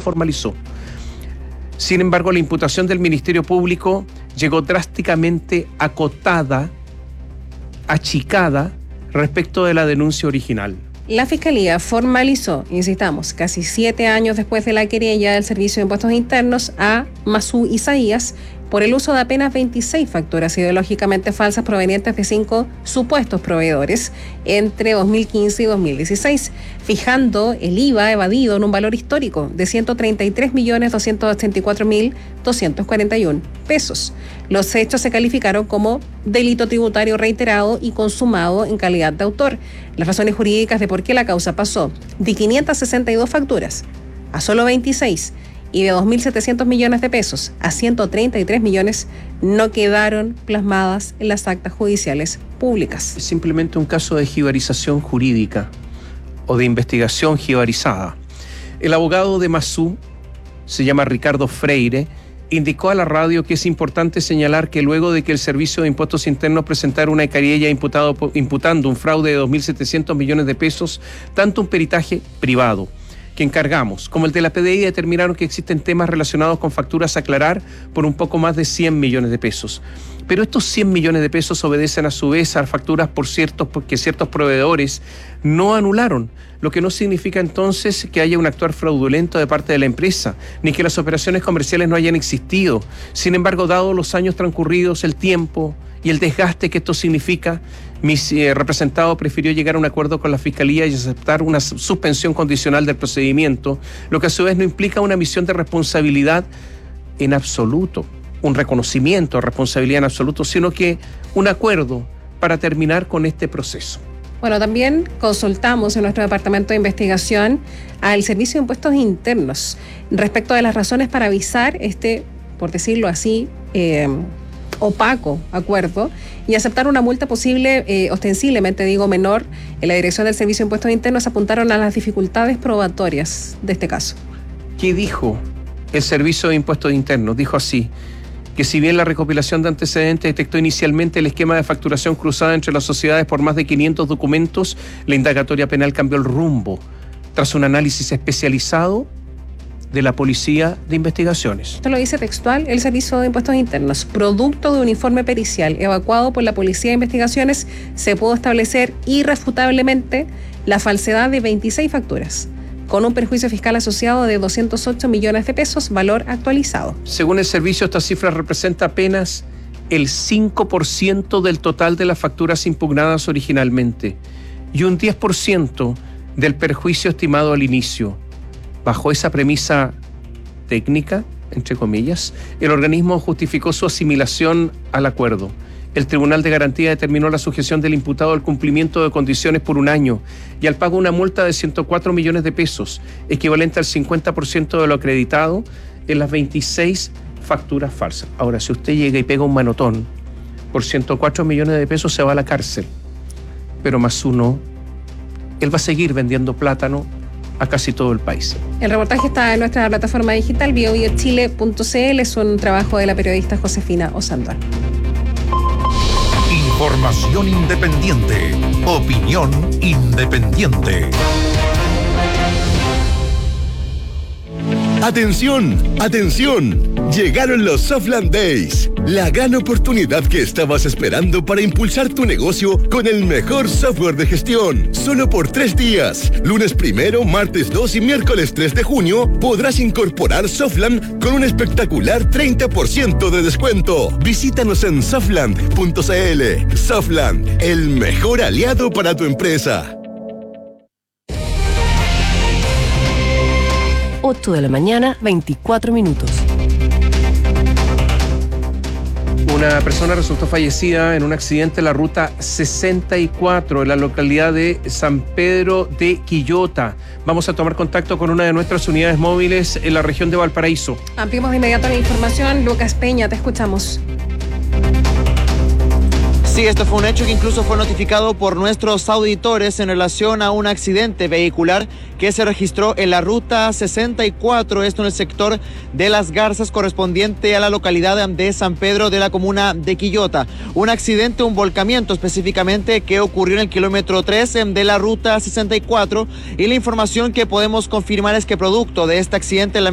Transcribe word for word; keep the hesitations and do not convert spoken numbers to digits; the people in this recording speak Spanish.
formalizó. Sin embargo, la imputación del Ministerio Público llegó drásticamente acotada, achicada, respecto de la denuncia original. La Fiscalía formalizó, insistamos, casi siete años después de la querella del Servicio de Impuestos Internos a Masú Isaías por el uso de apenas veintiséis facturas ideológicamente falsas provenientes de cinco supuestos proveedores entre dos mil quince y dos mil dieciséis, fijando el I V A evadido en un valor histórico de ciento treinta y tres millones doscientos ochenta y cuatro mil doscientos cuarenta y uno pesos. Los hechos se calificaron como delito tributario reiterado y consumado en calidad de autor. Las razones jurídicas de por qué la causa pasó de quinientas sesenta y dos facturas a solo veintiséis y de dos mil setecientos millones de pesos a ciento treinta y tres millones no quedaron plasmadas en las actas judiciales públicas. Es simplemente un caso de jibarización jurídica o de investigación jibarizada. El abogado de Masú, se llama Ricardo Freire, indicó a la radio que es importante señalar que luego de que el Servicio de Impuestos Internos presentara una querella imputado, imputando un fraude de dos mil setecientos millones de pesos, tanto un peritaje privado que encargamos, como el de la P D I, determinaron que existen temas relacionados con facturas a aclarar por un poco más de cien millones de pesos. Pero estos cien millones de pesos obedecen a su vez a facturas por ciertos, porque ciertos proveedores no anularon, lo que no significa entonces que haya un actuar fraudulento de parte de la empresa, ni que las operaciones comerciales no hayan existido. Sin embargo, dado los años transcurridos, el tiempo y el desgaste que esto significa, mi eh, representado prefirió llegar a un acuerdo con la Fiscalía y aceptar una suspensión condicional del procedimiento, lo que a su vez no implica una misión de responsabilidad en absoluto, un reconocimiento de responsabilidad en absoluto, sino que un acuerdo para terminar con este proceso. Bueno, también consultamos en nuestro departamento de investigación al Servicio de Impuestos Internos respecto de las razones para avisar este, por decirlo así, eh, opaco acuerdo y aceptar una multa posible, eh, ostensiblemente digo menor. En la dirección del Servicio de Impuestos Internos apuntaron a las dificultades probatorias de este caso. ¿Qué dijo el Servicio de Impuestos Internos? Dijo así, que si bien la recopilación de antecedentes detectó inicialmente el esquema de facturación cruzada entre las sociedades por más de quinientos documentos, la indagatoria penal cambió el rumbo tras un análisis especializado de la Policía de Investigaciones. Esto lo dice textual el Servicio de Impuestos Internos. Producto de un informe pericial evacuado por la Policía de Investigaciones, se pudo establecer irrefutablemente la falsedad de veintiséis facturas, con un perjuicio fiscal asociado de doscientos ocho millones de pesos, valor actualizado. Según el servicio, esta cifra representa apenas el cinco por ciento del total de las facturas impugnadas originalmente y un diez por ciento del perjuicio estimado al inicio. Bajo esa premisa técnica, entre comillas, el organismo justificó su asimilación al acuerdo. El Tribunal de Garantía determinó la sujeción del imputado al cumplimiento de condiciones por un año y al pago de una multa de ciento cuatro millones de pesos, equivalente al cincuenta por ciento de lo acreditado en las veintiséis facturas falsas. Ahora, si usted llega y pega un manotón por ciento cuatro millones de pesos, se va a la cárcel. Pero más uno, él va a seguir vendiendo plátano a casi todo el país. El reportaje está en nuestra plataforma digital bio bio chile punto c l. Es un trabajo de la periodista Josefina Osándar. Información independiente. Opinión independiente. ¡Atención! ¡Atención! Llegaron los Softland Days, la gran oportunidad que estabas esperando para impulsar tu negocio con el mejor software de gestión. Solo por tres días, lunes primero, martes dos y miércoles tres de junio, podrás incorporar Softland con un espectacular treinta por ciento de descuento. Visítanos en softland punto c l. Softland, el mejor aliado para tu empresa. ocho de la mañana, veinticuatro minutos. Una persona resultó fallecida en un accidente en la ruta sesenta y cuatro en la localidad de San Pedro de Quillota. Vamos a tomar contacto con una de nuestras unidades móviles en la región de Valparaíso. Ampliamos de inmediato la información. Lucas Peña, te escuchamos. Sí, esto fue un hecho que incluso fue notificado por nuestros auditores en relación a un accidente vehicular que se registró en la ruta sesenta y cuatro, esto en el sector de Las Garzas, correspondiente a la localidad de San Pedro de la comuna de Quillota. Un accidente, un volcamiento específicamente, que ocurrió en el kilómetro tres de la ruta sesenta y cuatro, y la información que podemos confirmar es que producto de este accidente, la